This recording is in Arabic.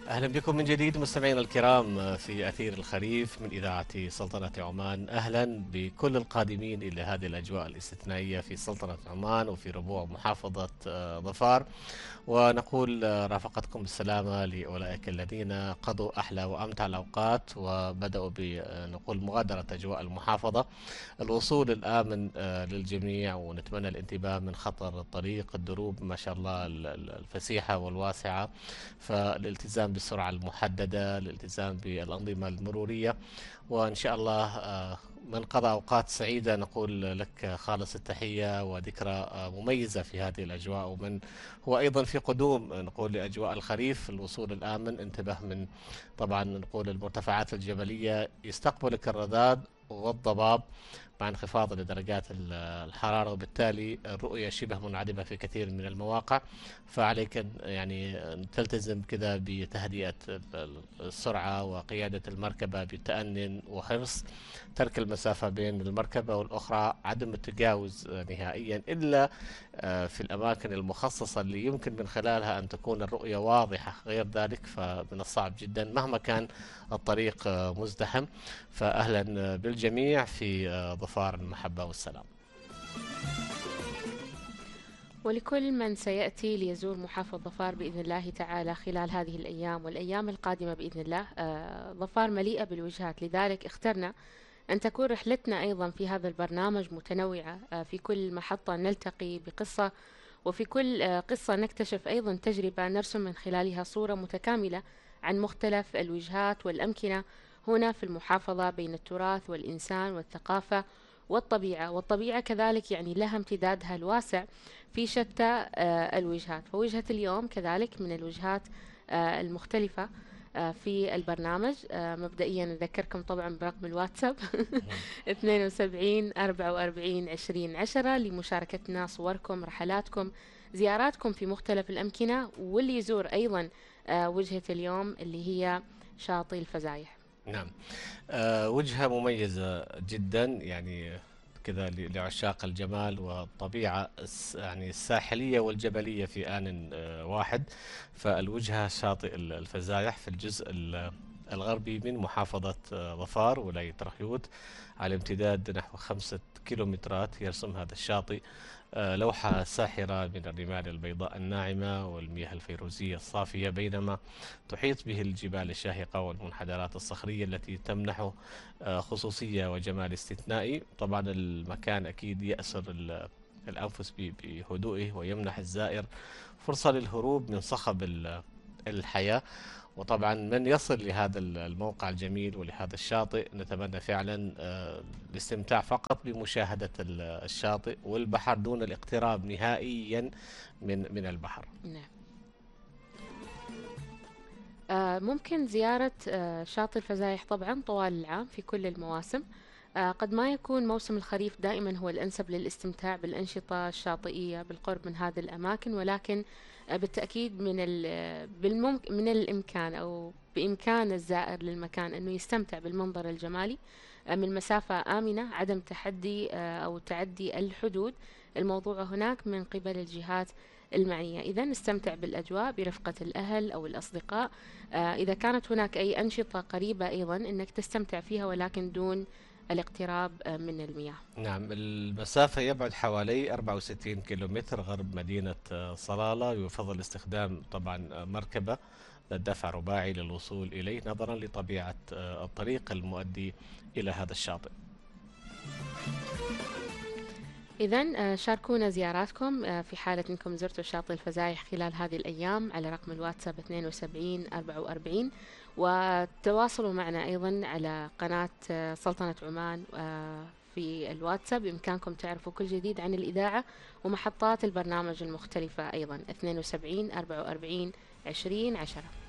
أهلا بكم من جديد مستمعينا الكرام في أثير الخريف من إذاعة سلطنة عمان. أهلا بكل القادمين إلى هذه الأجواء الاستثنائية في سلطنة عمان وفي ربوع محافظة ظفار. ونقول رافقتكم بالسلامة لأولئك الذين قضوا أحلى وأمتع الأوقات وبدأوا بنقول مغادرة أجواء المحافظة. الوصول الآمن للجميع، ونتمنى الانتباه من خطر الطريق، الدروب ما شاء الله الفسيحة والواسعة، فالالتزام بالسرعة المحددة، الالتزام بالأنظمة المرورية. وإن شاء الله من قضى أوقات سعيدة نقول لك خالص التحية وذكرى مميزة في هذه الأجواء. ومن هو أيضا في قدوم نقول لأجواء الخريف، الوصول الآمن، انتبه من طبعا نقول المرتفعات الجبلية، يستقبلك الرذاذ والضباب مع انخفاض لدرجات الحرارة، وبالتالي الرؤية شبه منعدمة في كثير من المواقع. فعليك يعني تلتزم كذا بتهدئة السرعة وقيادة المركبة بتأنٍ وحرص، ترك المسافة بين المركبة والأخرى، عدم التجاوز نهائيا إلا في الأماكن المخصصة اللي يمكن من خلالها أن تكون الرؤية واضحة. غير ذلك فمن الصعب جدا مهما كان الطريق مزدحم. فأهلا بالجميع في ظفار المحبة والسلام. ولكل من سيأتي ليزور محافظة ظفار بإذن الله تعالى خلال هذه الأيام والأيام القادمة بإذن الله، ظفار مليئة بالوجهات، لذلك اخترنا أن تكون رحلتنا أيضا في هذا البرنامج متنوعة. في كل محطة نلتقي بقصة، وفي كل قصة نكتشف أيضا تجربة نرسم من خلالها صورة متكاملة عن مختلف الوجهات والأمكنة هنا في المحافظة، بين التراث والإنسان والثقافة والطبيعة كذلك، يعني لها امتدادها الواسع في شتى الوجهات. فوجهة اليوم كذلك من الوجهات المختلفة في البرنامج. مبدئيا أذكركم طبعا برقم الواتساب 72 44 20 10 لمشاركتنا صوركم، رحلاتكم، زياراتكم في مختلف الأمكنة، واللي يزور أيضا وجهة اليوم اللي هي شاطئ الفزايح. نعم. وجهة مميزة جدا، يعني كذا لعشاق الجمال والطبيعة يعني الساحلية والجبلية في آن واحد. فالوجهة شاطئ الفزايح في الجزء الغربي من محافظة ظفار ولاية رخيوت، على امتداد نحو 5 كيلومترات. يرسم هذا الشاطئ لوحة ساحرة من الرمال البيضاء الناعمة والمياه الفيروزية الصافية، بينما تحيط به الجبال الشاهقة والمنحدرات الصخرية التي تمنحه خصوصية وجمال استثنائي. طبعا المكان أكيد يأسر الأنفس بهدوئه، ويمنح الزائر فرصة للهروب من صخب الحياة. وطبعا من يصل لهذا الموقع الجميل ولهذا الشاطئ، نتمنى فعلا الاستمتاع فقط بمشاهدة الشاطئ والبحر دون الاقتراب نهائيا من البحر. نعم. ممكن زيارة شاطئ الفزايح طبعا طوال العام في كل المواسم. قد ما يكون موسم الخريف دائما هو الأنسب للاستمتاع بالأنشطة الشاطئية بالقرب من هذه الأماكن، ولكن بالتأكيد من الإمكان أو بإمكان الزائر للمكان أنه يستمتع بالمنظر الجمالي من مسافة آمنة، عدم تحدي أو تعدي الحدود الموضوعة هناك من قبل الجهات المعنية. إذا نستمتع بالأجواء برفقة الأهل أو الأصدقاء. إذا كانت هناك أي أنشطة قريبة أيضا أنك تستمتع فيها ولكن دون الاقتراب من المياه. نعم. المسافة يبعد حوالي 64 كيلومتر غرب مدينة صلالة. يفضل استخدام طبعا مركبة ذات دفع رباعي للوصول إليه، نظرا لطبيعة الطريق المؤدي إلى هذا الشاطئ. إذا شاركونا زياراتكم في حالة أنكم زرتوا شاطئ الفزايح خلال هذه الأيام على رقم الواتساب 72 44، وتواصلوا معنا أيضا على قناة سلطنة عمان في الواتساب. بإمكانكم تعرفوا كل جديد عن الإذاعة ومحطات البرنامج المختلفة أيضا 72 44 20 10.